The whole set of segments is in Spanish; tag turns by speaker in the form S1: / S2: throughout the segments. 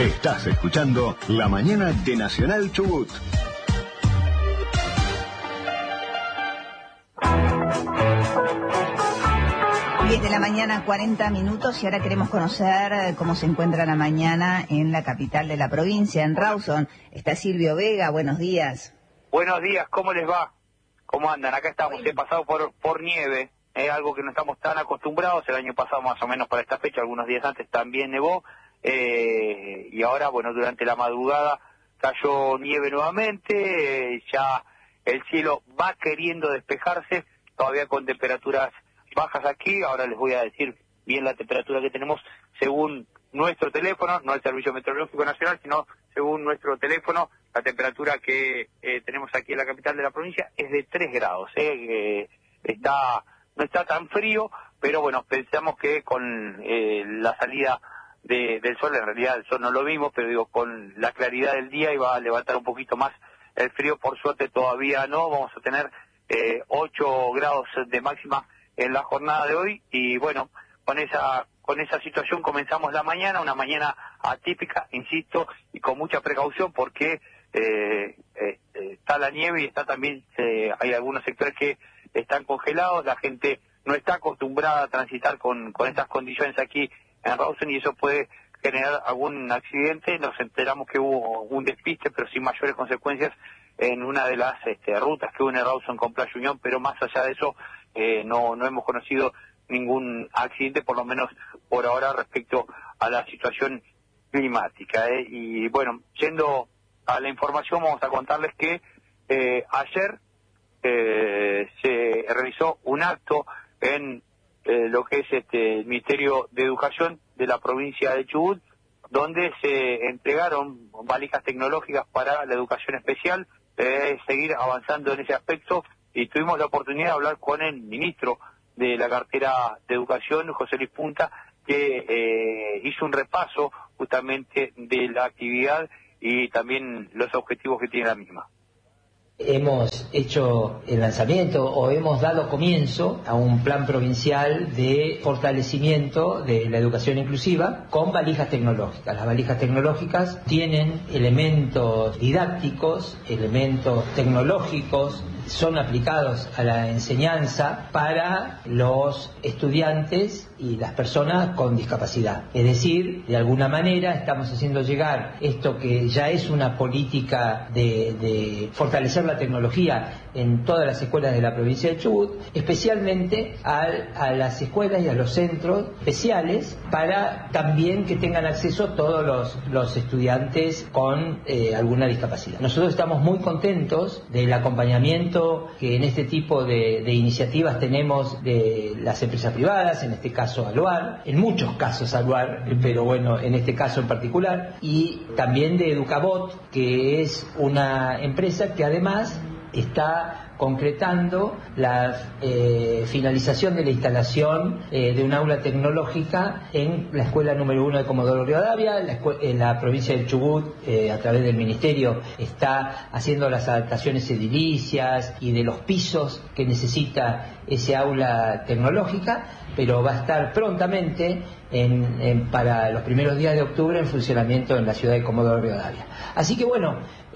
S1: Estás escuchando La Mañana de Nacional Chubut.
S2: De la mañana, 40 minutos, y ahora queremos conocer cómo se encuentra la mañana en la capital de la provincia, en Rawson. Está Silvio Vega, buenos días.
S3: Buenos días, ¿cómo les va? ¿Cómo andan? Acá estamos, he pasado por nieve, es algo que no estamos tan acostumbrados. El año pasado más o menos para esta fecha, algunos días antes también nevó, y ahora, bueno, durante la madrugada cayó nieve nuevamente, ya el cielo va queriendo despejarse, todavía con temperaturas bajas aquí. Ahora les voy a decir bien la temperatura que tenemos según nuestro teléfono, no el Servicio Meteorológico Nacional, sino según nuestro teléfono. La temperatura que tenemos aquí en la capital de la provincia es de 3 grados. No está tan frío, pero bueno, pensamos que con la salida del sol, en realidad el sol no lo vimos, pero digo, con la claridad del día iba a levantar un poquito más el frío. Por suerte todavía no, vamos a tener 8 grados de máxima en la jornada de hoy, y bueno, con esa situación comenzamos la mañana, una mañana atípica, insisto, y con mucha precaución porque está la nieve y está también, hay algunos sectores que están congelados, la gente no está acostumbrada a transitar con estas condiciones aquí en Rawson, y eso puede generar algún accidente. Nos enteramos que hubo un despiste, pero sin mayores consecuencias, en una de las rutas que une Rawson con Playa Unión, pero más allá de eso no hemos conocido ningún accidente, por lo menos por ahora, respecto a la situación climática. Y bueno, yendo a la información, vamos a contarles que ayer se realizó un acto en lo que es el Ministerio de Educación de la provincia de Chubut, donde se entregaron valijas tecnológicas para la educación especial, seguir avanzando en ese aspecto, y tuvimos la oportunidad de hablar con el ministro de la cartera de Educación, José Luis Punta, que hizo un repaso justamente de la actividad y también los objetivos que tiene la misma.
S4: Hemos hecho el lanzamiento o hemos dado comienzo a un plan provincial de fortalecimiento de la educación inclusiva con valijas tecnológicas. Las valijas tecnológicas tienen elementos didácticos, elementos tecnológicos, son aplicados a la enseñanza para los estudiantes y las personas con discapacidad. Es decir, de alguna manera estamos haciendo llegar esto que ya es una política de fortalecer la tecnología en todas las escuelas de la provincia de Chubut, especialmente a las escuelas y a los centros especiales, para también que tengan acceso todos los estudiantes con alguna discapacidad. Nosotros estamos muy contentos del acompañamiento que en este tipo de iniciativas tenemos de las empresas privadas, en este caso Aluar, en muchos casos Aluar, pero bueno, en este caso en particular, y también de Educabot, que es una empresa que además está concretando la finalización de la instalación de un aula tecnológica en la escuela número 1 de Comodoro Rivadavia. En la provincia del Chubut, a través del ministerio, está haciendo las adaptaciones edilicias y de los pisos que necesita ese aula tecnológica, pero va a estar prontamente para los primeros días de octubre en funcionamiento en la ciudad de Comodoro Rivadavia. Así que bueno,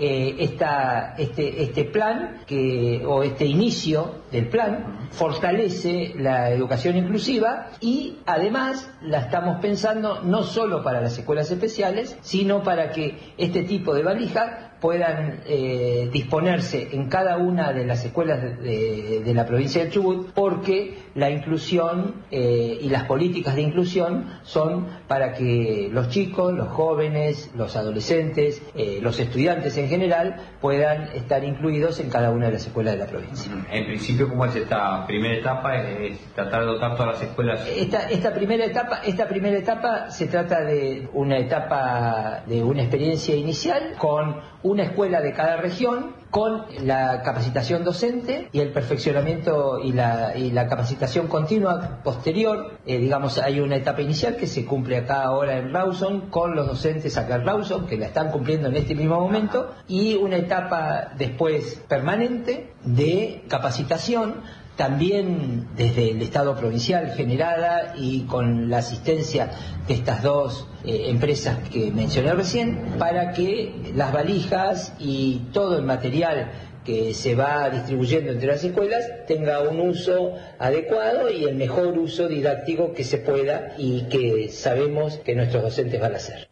S4: este plan o este inicio del plan fortalece la educación inclusiva, y además la estamos pensando no solo para las escuelas especiales, sino para que este tipo de valijas puedan disponerse en cada una de las escuelas de la provincia de Chubut, porque la inclusión y las políticas de inclusión son para que los chicos, los jóvenes, los adolescentes, los estudiantes en general puedan estar incluidos en cada una de las escuelas de la provincia.
S5: En principio, ¿cómo es esta primera etapa? ¿Es tratar de dotar todas las escuelas?
S4: Esta primera etapa se trata de una etapa de una experiencia inicial con una escuela de cada región, con la capacitación docente y el perfeccionamiento y la capacitación continua posterior. Hay una etapa inicial que se cumple acá ahora en Rawson, con los docentes acá en Rawson, que la están cumpliendo en este mismo momento, y una etapa después permanente de capacitación también desde el Estado provincial generada y con la asistencia de estas dos empresas que mencioné recién, para que las valijas y todo el material que se va distribuyendo entre las escuelas tenga un uso adecuado y el mejor uso didáctico que se pueda y que sabemos que nuestros docentes van a hacer.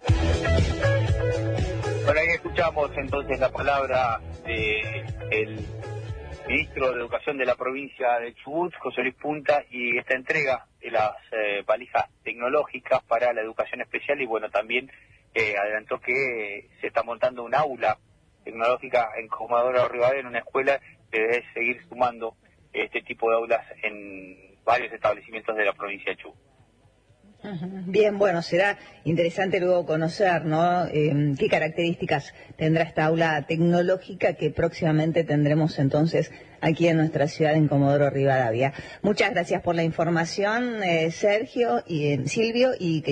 S3: Bueno, ahí escuchamos entonces la palabra del ministro de Educación de la provincia de Chubut, José Luis Punta, y esta entrega de las valijas tecnológicas para la educación especial, y bueno, también adelantó que se está montando un aula tecnológica en Comodoro Rivadavia, en una escuela que debe seguir sumando este tipo de aulas en varios establecimientos de la provincia de Chubut.
S2: Bien, bueno, será interesante luego conocer, ¿no? ¿Qué características tendrá esta aula tecnológica que próximamente tendremos entonces aquí en nuestra ciudad, en Comodoro Rivadavia? Muchas gracias por la información, Sergio y Silvio,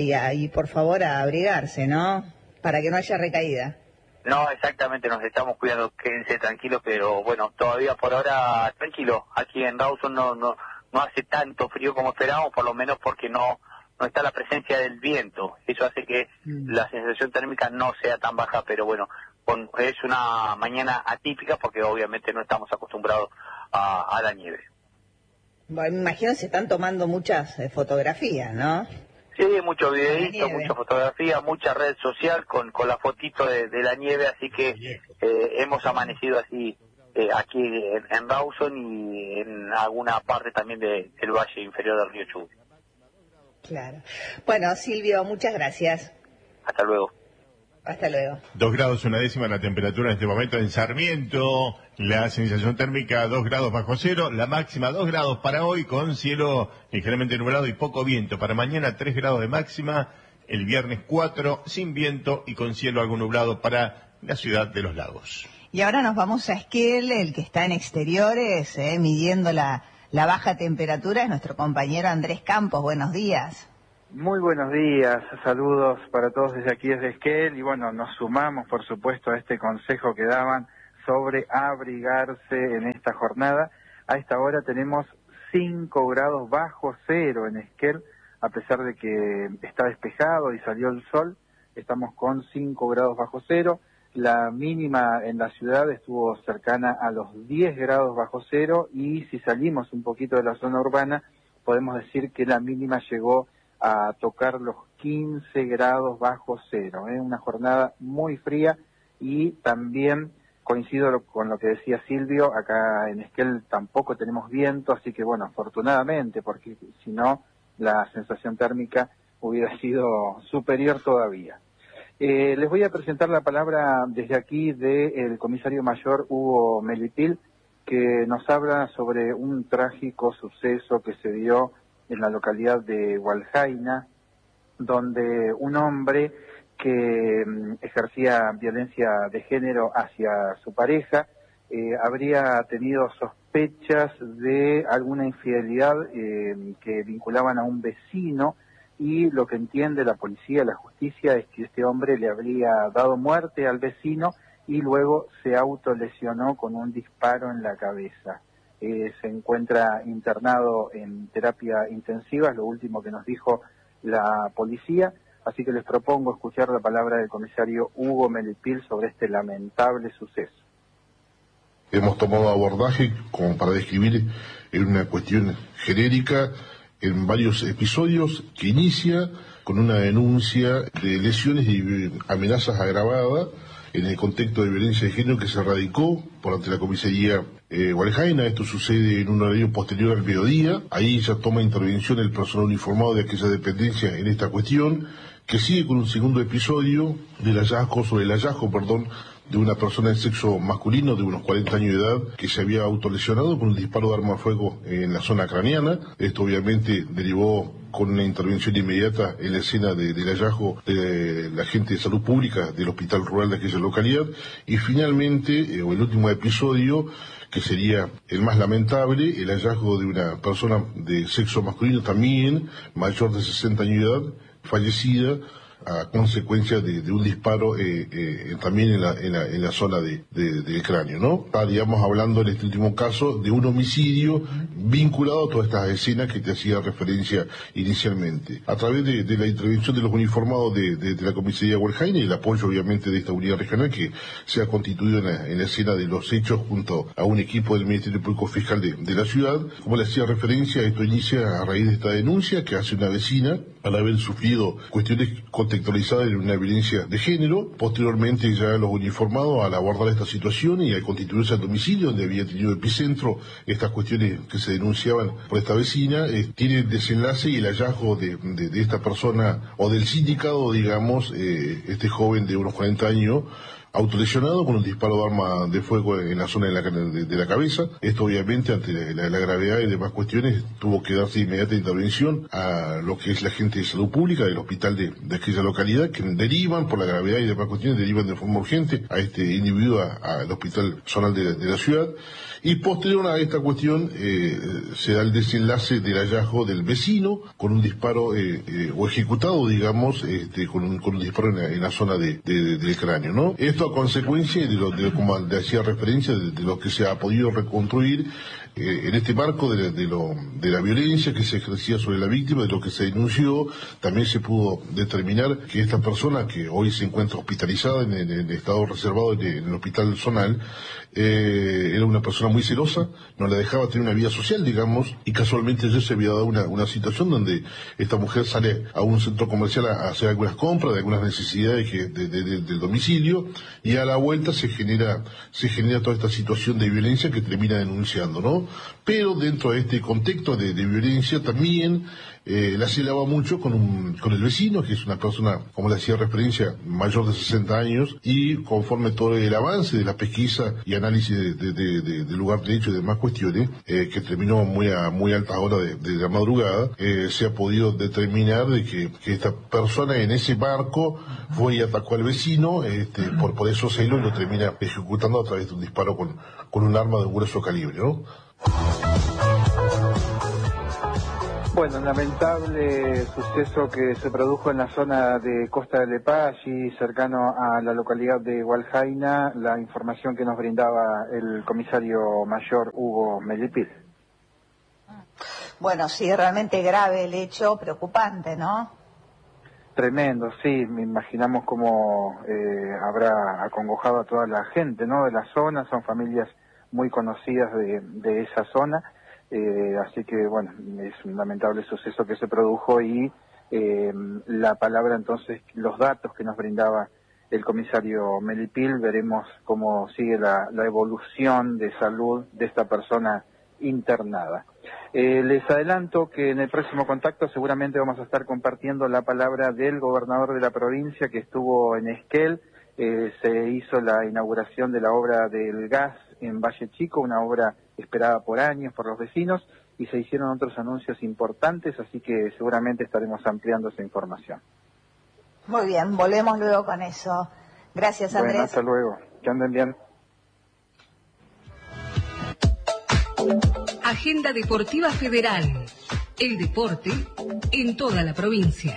S2: y por favor a abrigarse, ¿no? Para que no haya recaída.
S3: No, exactamente, nos estamos cuidando, quédense tranquilos, pero bueno, todavía por ahora tranquilo. Aquí en Rawson no hace tanto frío como esperábamos, por lo menos porque no está la presencia del viento. Eso hace que la sensación térmica no sea tan baja, pero bueno, es una mañana atípica porque obviamente no estamos acostumbrados a la nieve.
S2: Bueno, me imagino se están tomando muchas fotografías, ¿no?
S3: Sí, mucho videíto, mucha fotografía, mucha red social con la fotito de la nieve, así que hemos amanecido así aquí en Rawson y en alguna parte también del valle inferior del río Chubut.
S2: Claro. Bueno, Silvio, muchas gracias.
S3: Hasta luego.
S2: Hasta luego.
S6: 2 grados 1/10 la temperatura en este momento en Sarmiento, la sensación térmica 2 grados bajo cero, la máxima 2 grados para hoy con cielo ligeramente nublado y poco viento. Para mañana 3 grados de máxima, el viernes 4 sin viento y con cielo algo nublado para la ciudad de Los Lagos.
S2: Y ahora nos vamos a Esquel, el que está en exteriores, midiendo la baja temperatura, es nuestro compañero Andrés Campos. Buenos días.
S7: Muy buenos días, saludos para todos desde aquí, desde Esquel, y bueno, nos sumamos por supuesto a este consejo que daban sobre abrigarse en esta jornada. A esta hora tenemos 5 grados bajo cero en Esquel, a pesar de que está despejado y salió el sol, estamos con 5 grados bajo cero. La mínima en la ciudad estuvo cercana a los 10 grados bajo cero, y si salimos un poquito de la zona urbana, podemos decir que la mínima llegó a tocar los 15 grados bajo cero. Una jornada muy fría, y también coincido con lo que decía Silvio, acá en Esquel tampoco tenemos viento, así que bueno, afortunadamente, porque si no, la sensación térmica hubiera sido superior todavía. Les voy a presentar la palabra desde aquí del comisario mayor Hugo Melipil, que nos habla sobre un trágico suceso que se dio en la localidad de Hualjaina, donde un hombre que ejercía violencia de género hacia su pareja habría tenido sospechas de alguna infidelidad que vinculaban a un vecino, y lo que entiende la policía, la justicia, es que este hombre le habría dado muerte al vecino y luego se autolesionó con un disparo en la cabeza. Se encuentra internado en terapia intensiva, es lo último que nos dijo la policía, así que les propongo escuchar la palabra del comisario Hugo Melipil sobre este lamentable suceso.
S8: Hemos tomado abordaje como para describir en una cuestión genérica en varios episodios que inicia con una denuncia de lesiones y amenazas agravadas en el contexto de violencia de género que se radicó por ante la comisaría Hualjaina. Esto sucede en un horario posterior al mediodía. Ahí ya toma intervención el personal uniformado de aquella dependencia en esta cuestión, que sigue con un segundo episodio del hallazgo, de una persona de sexo masculino de unos 40 años de edad que se había autolesionado con un disparo de arma de fuego en la zona craneana. Esto obviamente derivó con una intervención inmediata en la escena del hallazgo de la gente de salud pública del hospital rural de aquella localidad. Y finalmente, el último episodio, que sería el más lamentable, el hallazgo de una persona de sexo masculino también, mayor de 60 años de edad, fallecida a consecuencia de un disparo también en la zona del cráneo, ¿no? Estaríamos hablando en este último caso de un homicidio vinculado a todas estas escenas que te hacía referencia inicialmente. A través de la intervención de los uniformados de la comisaría Hualjaina y el apoyo obviamente de esta unidad regional que se ha constituido en la escena de los hechos junto a un equipo del Ministerio Público Fiscal de la ciudad. Como le hacía referencia, esto inicia a raíz de esta denuncia que hace una vecina al haber sufrido cuestiones contextualizadas en una violencia de género. Posteriormente ya los uniformados al abordar esta situación y al constituirse al domicilio donde había tenido epicentro estas cuestiones que se denunciaban por esta vecina, tiene el desenlace y el hallazgo de esta persona o del sindicado, digamos, este joven de unos 40 años, autolesionado con un disparo de arma de fuego en la zona de la cabeza. Esto obviamente ante la gravedad y demás cuestiones tuvo que darse inmediata intervención a lo que es la gente de salud pública del hospital de aquella localidad, que derivan por la gravedad y demás cuestiones, derivan de forma urgente a este individuo al hospital zonal de la ciudad. Y posterior a esta cuestión se da el desenlace del hallazgo del vecino con un disparo o ejecutado, digamos, con un disparo en la zona del cráneo, ¿no? Esto a consecuencia como le hacía referencia, de lo que se ha podido reconstruir en este marco de la violencia que se ejercía sobre la víctima, de lo que se denunció. También se pudo determinar que esta persona, que hoy se encuentra hospitalizada en el estado reservado en el hospital zonal, era una persona muy celosa, no la dejaba tener una vida social, digamos, y casualmente ya se había dado una situación donde esta mujer sale a un centro comercial a hacer algunas compras de algunas necesidades del domicilio, y a la vuelta se genera toda esta situación de violencia que termina denunciando, ¿no? Pero dentro de este contexto de violencia también la celebraba mucho con el vecino, que es una persona, como le hacía referencia, mayor de 60 años, y conforme todo el avance de la pesquisa y análisis del lugar de hecho y demás cuestiones, que terminó muy a altas horas de la madrugada, se ha podido determinar de que esta persona en ese barco fue y atacó al vecino, por esos celos, y lo termina ejecutando a través de un disparo con un arma de grueso calibre, ¿no?
S7: Bueno, un lamentable suceso que se produjo en la zona de Costa del Lepá, allí cercano a la localidad de Hualjaina, la información que nos brindaba el comisario mayor Hugo Melipil.
S2: Bueno, sí, realmente grave el hecho, preocupante, ¿no?
S7: Tremendo, sí, me imaginamos cómo habrá acongojado a toda la gente, ¿no?, de la zona. Son familias muy conocidas de esa zona. Así que, bueno, es un lamentable suceso que se produjo y la palabra entonces, los datos que nos brindaba el comisario Melipil, veremos cómo sigue la evolución de salud de esta persona internada. Les adelanto que en el próximo contacto seguramente vamos a estar compartiendo la palabra del gobernador de la provincia que estuvo en Esquel. Se hizo la inauguración de la obra del gas en Valle Chico, una obra esperada por años por los vecinos, y se hicieron otros anuncios importantes, así que seguramente estaremos ampliando esa información.
S2: Muy bien, volvemos luego con eso. Gracias, Andrés.
S7: Bueno, hasta luego. Que anden bien.
S9: Agenda Deportiva Federal. El deporte en toda la provincia.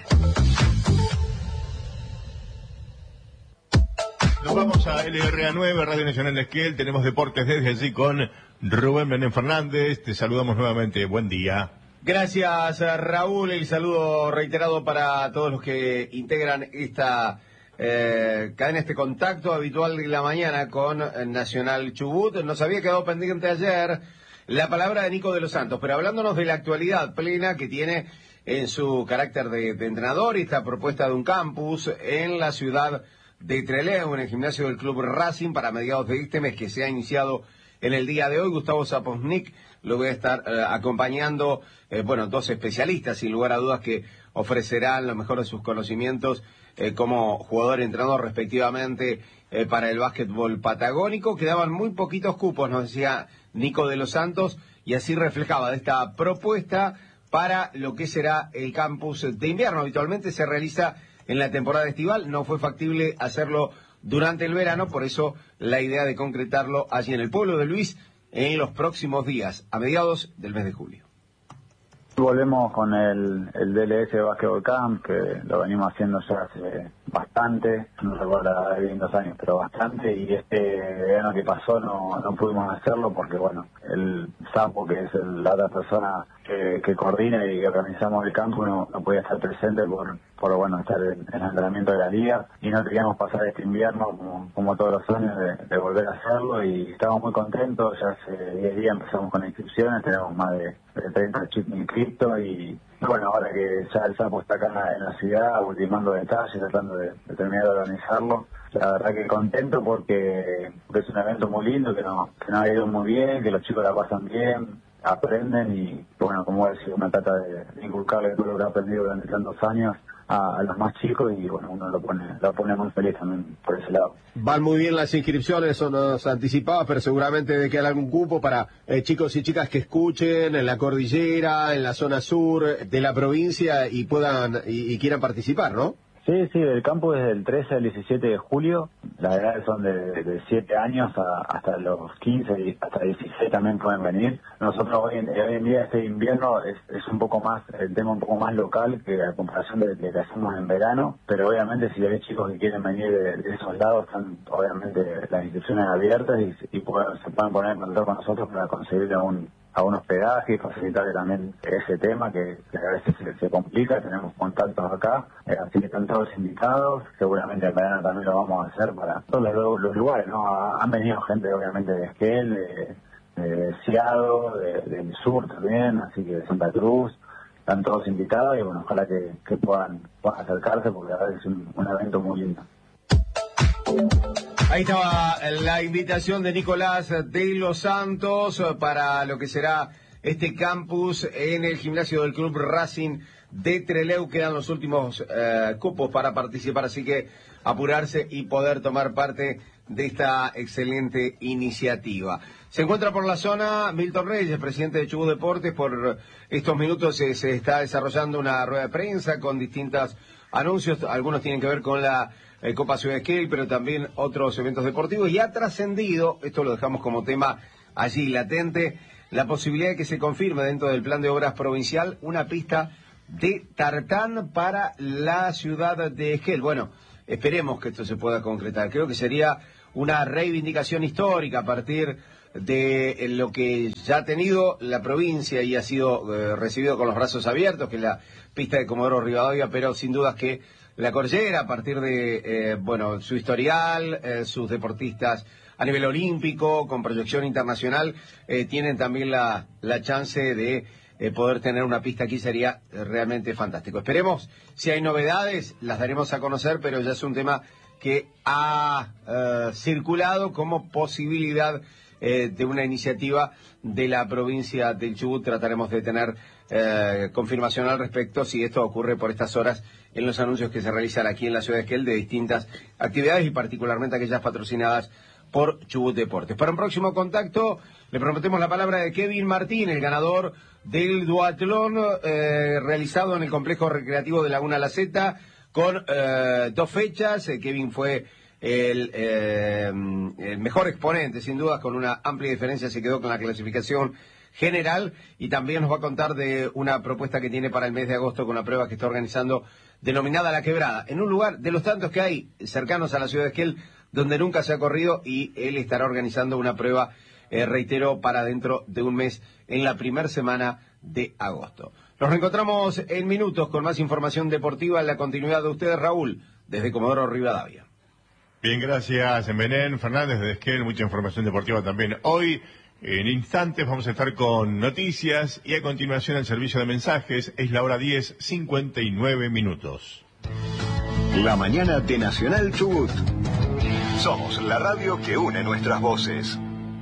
S6: Nos vamos a LRA9, Radio Nacional de Esquel. Tenemos deportes desde allí con Rubén Bené Fernández. Te saludamos nuevamente. Buen día.
S10: Gracias, Raúl. El saludo reiterado para todos los que integran esta cadena, este contacto habitual de la mañana con Nacional Chubut. Nos había quedado pendiente ayer la palabra de Nico de los Santos, pero hablándonos de la actualidad plena que tiene en su carácter de entrenador, esta propuesta de un campus en la ciudad de Trelew, en el gimnasio del Club Racing, para mediados de este mes, que se ha iniciado en el día de hoy. Gustavo Saposnik lo voy a estar acompañando, dos especialistas, sin lugar a dudas, que ofrecerán lo mejor de sus conocimientos como jugador y entrenador respectivamente para el básquetbol patagónico. Quedaban muy poquitos cupos, nos decía Nico de los Santos, y así reflejaba de esta propuesta para lo que será el campus de invierno. Habitualmente se realiza en la temporada estival, no fue factible hacerlo durante el verano, por eso la idea de concretarlo allí en el pueblo de Luis en los próximos días, a mediados del mes de julio.
S11: Volvemos con el DLS Basketball Camp, que lo venimos haciendo ya hace bastante, no recuerdo bien 2 años, pero bastante, y este verano que pasó no pudimos hacerlo porque, bueno, el Sapo, que es la otra persona que coordina y que organizamos el campo, no podía estar presente por bueno, estar en el entrenamiento de la liga, y no queríamos pasar este invierno como todos los años de volver a hacerlo, y estamos muy contentos. Ya hace 10 días empezamos con inscripciones, tenemos más de 30 chicos inscriptos, y bueno, ahora que ya el Sapo está acá en la ciudad, ultimando detalles, tratando de terminar de organizarlo. La verdad que contento porque es un evento muy lindo, que nos ha ido muy bien, que los chicos la pasan bien, aprenden, y bueno, como decía, una trata de inculcarle todo lo que ha aprendido durante tantos años a los más chicos, y bueno, uno lo pone muy feliz también por ese lado.
S10: Van muy bien las inscripciones, eso nos anticipaba, pero seguramente de que hay algún cupo para chicos y chicas que escuchen en la cordillera, en la zona sur de la provincia y puedan y quieran participar, ¿no?
S11: Sí, el campo es del 13 al 17 de julio, las edades son de 7 años hasta los 15 y hasta 16 también pueden venir. Nosotros hoy en día este invierno es un poco más, el tema un poco más local que a comparación de que hacemos en verano, pero obviamente si hay chicos que quieren venir de esos lados, están obviamente las inscripciones abiertas y se pueden poner en contacto con nosotros para conseguir a un hospedaje y facilitarle también ese tema que a veces se complica. Tenemos contactos acá, así que están todos invitados. Seguramente en verano también lo vamos a hacer para todos los lugares, ¿no? Han venido gente obviamente de Esquel, de Ciado, del sur también, así que de Santa Cruz. Están todos invitados y bueno, ojalá que puedan acercarse, porque la verdad es un evento muy lindo.
S10: Ahí estaba la invitación de Nicolás de los Santos para lo que será este campus en el gimnasio del Club Racing de Trelew. Quedan los últimos cupos para participar, así que apurarse y poder tomar parte de esta excelente iniciativa. Se encuentra por la zona Milton Reyes, presidente de Chubut Deportes. Por estos minutos se está desarrollando una rueda de prensa con distintos anuncios. Algunos tienen que ver con la Copa Ciudad Esquel, pero también otros eventos deportivos. Y ha trascendido, esto lo dejamos como tema allí latente, la posibilidad de que se confirme dentro del plan de obras provincial una pista de tartán para la ciudad de Esquel. Bueno, esperemos que esto se pueda concretar. Creo que sería una reivindicación histórica a partir de lo que ya ha tenido la provincia y ha sido recibido con los brazos abiertos, que es la pista de Comodoro Rivadavia, pero sin dudas que la Cordillera, a partir de su historial, sus deportistas a nivel olímpico, con proyección internacional, tienen también la chance de poder tener una pista aquí. Sería realmente fantástico. Esperemos, si hay novedades, las daremos a conocer, pero ya es un tema que ha circulado como posibilidad de una iniciativa de la provincia del Chubut. Trataremos de tener confirmación al respecto si esto ocurre por estas horas en los anuncios que se realizan aquí en la ciudad de Esquel de distintas actividades y particularmente aquellas patrocinadas por Chubut Deportes. Para un próximo contacto le prometemos la palabra de Kevin Martín, el ganador del duatlón realizado en el complejo recreativo de Laguna La Zeta con 2 fechas. Kevin fue el mejor exponente, sin duda, con una amplia diferencia se quedó con la clasificación general, y también nos va a contar de una propuesta que tiene para el mes de agosto con una prueba que está organizando denominada La Quebrada, en un lugar de los tantos que hay cercanos a la ciudad de Esquel donde nunca se ha corrido, y él estará organizando una prueba, reitero, para dentro de un mes, en la primera semana de agosto. Nos reencontramos en minutos con más información deportiva en la continuidad de ustedes, Raúl, desde Comodoro Rivadavia.
S6: Bien, gracias, Benén Fernández de Esquel, mucha información deportiva también. Hoy, en instantes, vamos a estar con noticias y a continuación el servicio de mensajes. Es la hora 10:59.
S1: La mañana de Nacional Chubut. Somos la radio que une nuestras voces.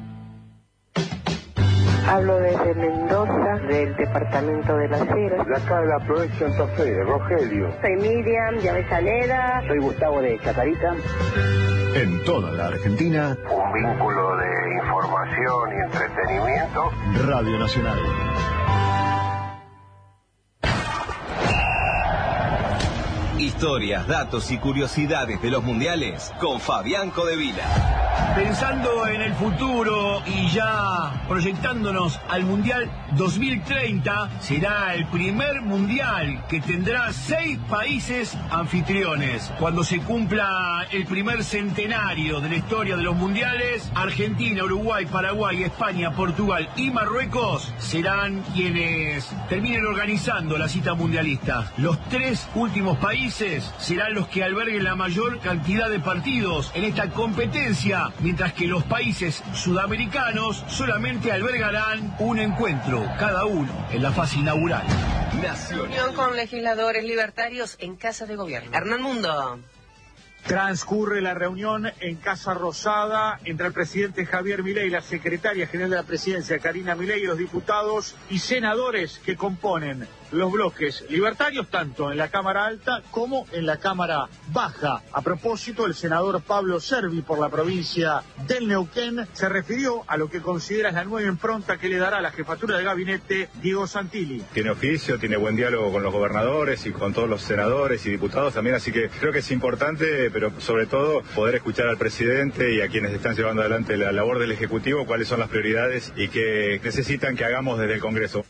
S12: Hablo desde Mendoza, del departamento de Las Heras.
S13: De acá de la provincia de Santa Fe, Rogelio.
S12: Soy Miriam de Avellaneda.
S14: Soy Gustavo de Chacarita.
S1: En toda la Argentina,
S13: un vínculo de información y entretenimiento.
S1: Radio Nacional.
S15: Historia.
S14: Historias, datos y curiosidades de los mundiales con Fabián Codevila.
S15: Pensando en el futuro y ya proyectándonos al Mundial 2030, será el primer Mundial que tendrá 6 países anfitriones. Cuando se cumpla el primer centenario de la historia de los mundiales, Argentina, Uruguay, Paraguay, España, Portugal y Marruecos serán quienes terminen organizando la cita mundialista. Los 3 últimos países serán los que alberguen la mayor cantidad de partidos en esta competencia, mientras que los países sudamericanos solamente albergarán un encuentro, cada uno en la fase inaugural.
S16: Reunión con legisladores libertarios en Casa de Gobierno. Hernán Mundo.
S17: Transcurre la reunión en Casa Rosada entre el presidente Javier Milei, la secretaria general de la presidencia Karina Milei y los diputados y senadores que componen los bloques libertarios tanto en la Cámara Alta como en la Cámara Baja. A propósito, el senador Pablo Servi por la provincia del Neuquén se refirió a lo que considera la nueva impronta que le dará la jefatura de gabinete Diego Santilli.
S18: Tiene oficio, tiene buen diálogo con los gobernadores y con todos los senadores y diputados también, así que creo que es importante, pero sobre todo poder escuchar al presidente y a quienes están llevando adelante la labor del Ejecutivo, cuáles son las prioridades y que necesitan que hagamos desde el Congreso.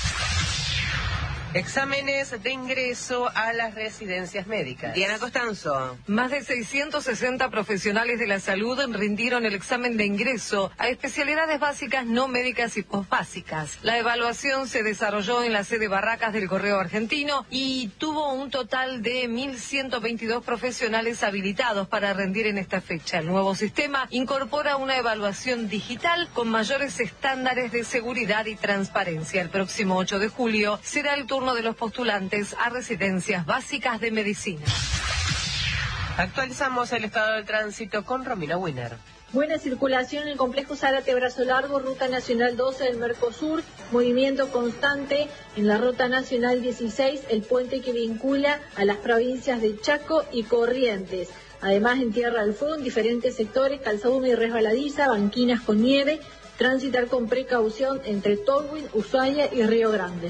S16: Exámenes de ingreso a las residencias médicas. Diana Costanzo.
S9: Más de 660 profesionales de la salud rindieron el examen de ingreso a especialidades básicas, no médicas y posbásicas. La evaluación se desarrolló en la sede Barracas del Correo Argentino y tuvo un total de 1.122 profesionales habilitados para rendir en esta fecha. El nuevo sistema incorpora una evaluación digital con mayores estándares de seguridad y transparencia. El próximo 8 de julio será el turno de los postulantes a residencias básicas de medicina.
S16: Actualizamos el estado del tránsito con Romina Winner.
S19: Buena circulación en el complejo Zárate Brazo Largo, Ruta Nacional 12 del Mercosur, movimiento constante en la Ruta Nacional 16, el puente que vincula a las provincias de Chaco y Corrientes. Además, en Tierra del Fuego, en diferentes sectores, calzada húmeda y resbaladiza, banquinas con nieve, transitar con precaución entre Tolwyn, Ushuaia y Río Grande.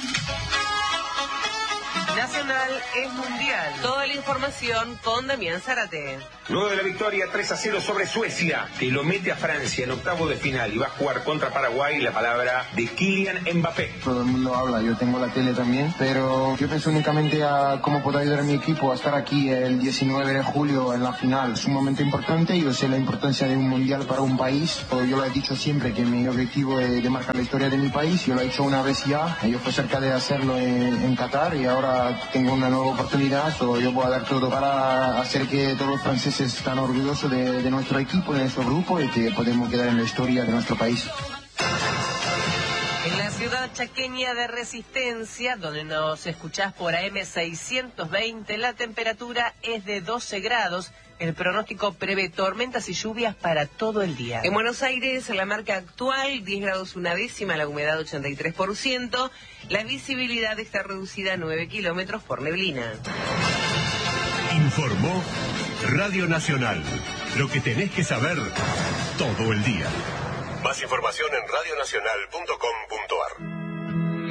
S16: Nacional es mundial. Toda la información con Damián Zárate.
S20: Luego de la victoria 3-0 sobre Suecia, que lo mete a Francia en octavos de final y va a jugar contra Paraguay, la palabra de Kylian Mbappé.
S21: Todo el mundo habla, yo tengo la tele también, pero yo pienso únicamente a cómo puedo ayudar a mi equipo a estar aquí el 19 de julio en la final. Es un momento importante, yo sé la importancia de un mundial para un país. Yo lo he dicho siempre que mi objetivo es de marcar la historia de mi país, yo lo he hecho una vez ya, yo fui cerca de hacerlo en Qatar y ahora tengo una nueva oportunidad, yo voy a dar todo para hacer que todos los franceses están orgullosos de nuestro equipo, de nuestro grupo y que podemos quedar en la historia de nuestro país.
S16: En la ciudad chaqueña de Resistencia, donde nos escuchás por AM 620, la temperatura es de 12 grados. El pronóstico prevé tormentas y lluvias para todo el día. En Buenos Aires, la marca actual, 10 grados una décima, la humedad 83%. La visibilidad está reducida a 9 kilómetros por neblina.
S22: Informó Radio Nacional. Lo que tenés que saber todo el día. Más información en radionacional.com.ar.